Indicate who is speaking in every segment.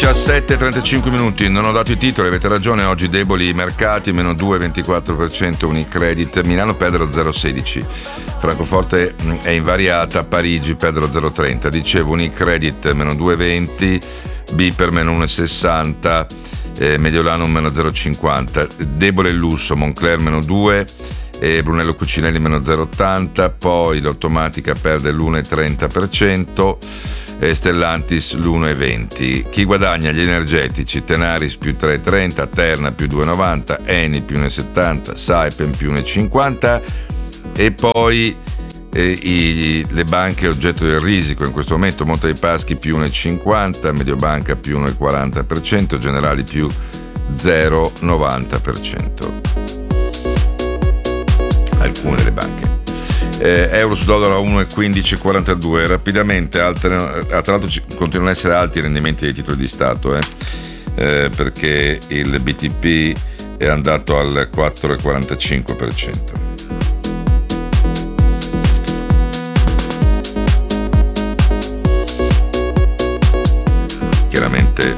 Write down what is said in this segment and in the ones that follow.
Speaker 1: 17:35 minuti, non ho dato i titoli, avete ragione, oggi deboli i mercati, meno 2,24%, Unicredit, Milano perde lo 0,16%, Francoforte è invariata, Parigi perde lo 0,30%, dicevo Unicredit meno 2,20%, Biper meno 1,60%, Mediolanum meno 0,50%, debole il lusso, Moncler meno 2%, Brunello Cucinelli meno 0,80%, poi l'automatica perde l'1,30%, Stellantis l'1,20%. Chi guadagna? Gli energetici, Tenaris più 3,30%, Terna più 2,90%, Eni più 1,70%, Saipem più 1,50%, e poi le banche oggetto del risico in questo momento: Monte dei Paschi più 1,50%, Mediobanca più 1,40%, Generali più 0,90%. Alcune delle banche. Euro su dollaro a 1,1542. Rapidamente tra l'altro continuano ad essere alti i rendimenti dei titoli di Stato, perché il BTP è andato al 4,45%. Chiaramente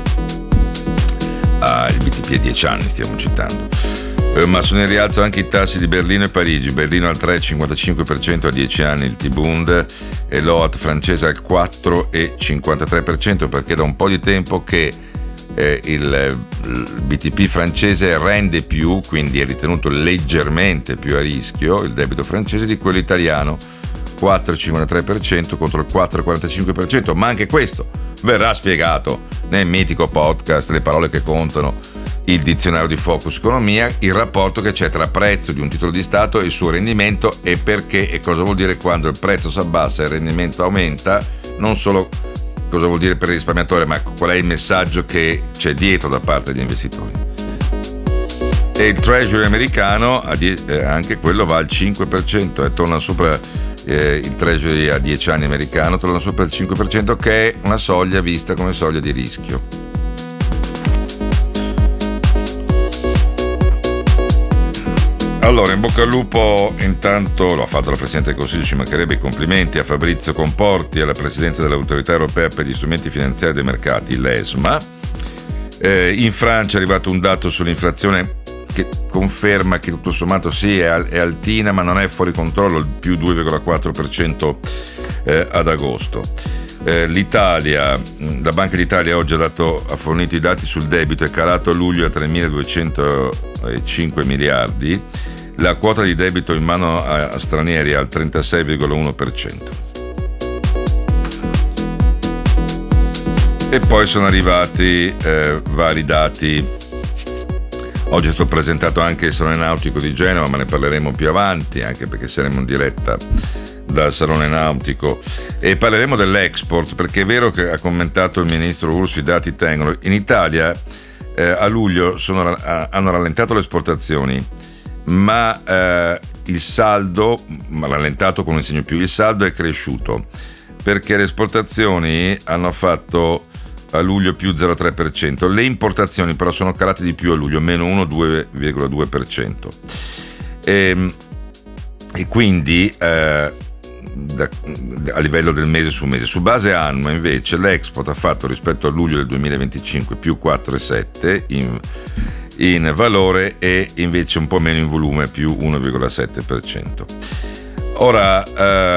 Speaker 1: il BTP è 10 anni, stiamo citando. Ma sono in rialzo anche i tassi di Berlino e Parigi. Berlino al 3,55% a 10 anni il T-Bund, e l'OAT francese al 4,53%, perché da un po' di tempo che il BTP francese rende più, quindi è ritenuto leggermente più a rischio il debito francese di quello italiano, 4,53% contro il 4,45%, ma anche questo verrà spiegato nel mitico podcast Le parole che contano, il dizionario di Focus Economia, il rapporto che c'è tra prezzo di un titolo di Stato e il suo rendimento, e perché e cosa vuol dire quando il prezzo si abbassa e il rendimento aumenta, non solo cosa vuol dire per il risparmiatore, ma qual è il messaggio che c'è dietro da parte degli investitori. E il Treasury americano, anche quello va al 5%, e torna sopra il Treasury a 10 anni americano, torna sopra il 5%, che è una soglia vista come soglia di rischio. Allora, in bocca al lupo, intanto lo ha fatto la Presidente del Consiglio, ci mancherebbe, i complimenti a Fabrizio Comporti, alla Presidenza dell'Autorità Europea per gli strumenti finanziari dei mercati, l'ESMA. In Francia è arrivato un dato sull'inflazione che conferma che tutto sommato sì, è altina, ma non è fuori controllo, il più 2,4% ad agosto. L'Italia, la Banca d'Italia oggi ha fornito i dati sul debito, è calato a luglio a 3.205 miliardi, la quota di debito in mano a stranieri è al 36,1%. E poi sono arrivati vari dati. Oggi è stato presentato anche il Salone Nautico di Genova, ma ne parleremo più avanti, anche perché saremo in diretta dal Salone Nautico, e parleremo dell'export, perché è vero che ha commentato il ministro Urso, i dati tengono. In Italia a luglio hanno rallentato le esportazioni, ma il saldo, rallentato con un segno più, il saldo è cresciuto, perché le esportazioni hanno fatto a luglio più 0,3%, le importazioni però sono calate di più a luglio, meno 2,2%. E quindi a livello del mese su mese, su base annua invece l'export ha fatto rispetto a luglio del 2025 più 4,7% in valore, e invece un po' meno in volume, più 1,7%. Ora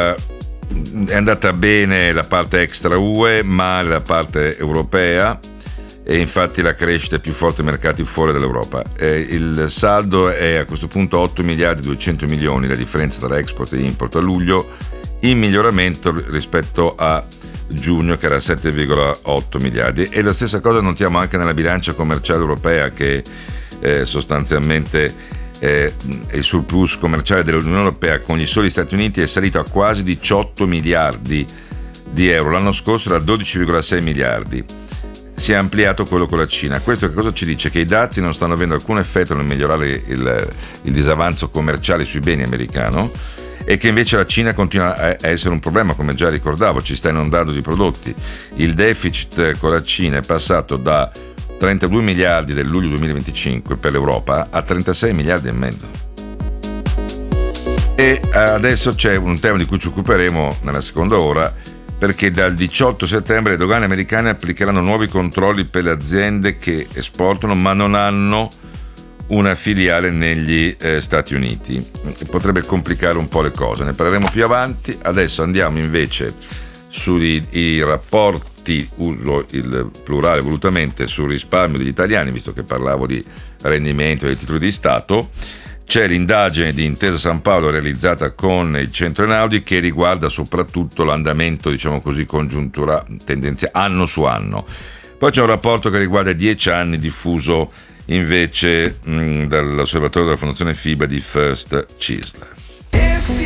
Speaker 1: è andata bene la parte extra UE, male la parte europea, e infatti la crescita è più forte nei mercati fuori dall'Europa. Il saldo è a questo punto 8 miliardi 200 milioni, la differenza tra export e import a luglio, in miglioramento rispetto a giugno che era 7,8 miliardi, e la stessa cosa notiamo anche nella bilancia commerciale europea, che sostanzialmente il surplus commerciale dell'Unione Europea con gli soli Stati Uniti è salito a quasi 18 miliardi di euro, l'anno scorso era 12,6 miliardi, si è ampliato quello con la Cina. Questo che cosa ci dice? Che i dazi non stanno avendo alcun effetto nel migliorare il disavanzo commerciale sui beni americano, e che invece la Cina continua a essere un problema, come già ricordavo, ci sta inondando di prodotti. Il deficit con la Cina è passato da 32 miliardi del luglio 2025 per l'Europa a 36 miliardi e mezzo. E adesso c'è un tema di cui ci occuperemo nella seconda ora, perché dal 18 settembre le dogane americane applicheranno nuovi controlli per le aziende che esportano ma non hanno una filiale negli Stati Uniti. Potrebbe complicare un po' le cose, ne parleremo più avanti. Adesso andiamo invece sui rapporti, uso il plurale volutamente, sul risparmio degli italiani, visto che parlavo di rendimento dei titoli di Stato. C'è l'indagine di Intesa San Paolo realizzata con il Centro Einaudi che riguarda soprattutto l'andamento, diciamo così, tendenziale anno su anno. Poi c'è un rapporto che riguarda 10 anni diffuso invece dall'osservatorio della Fondazione FIBA di First CISL.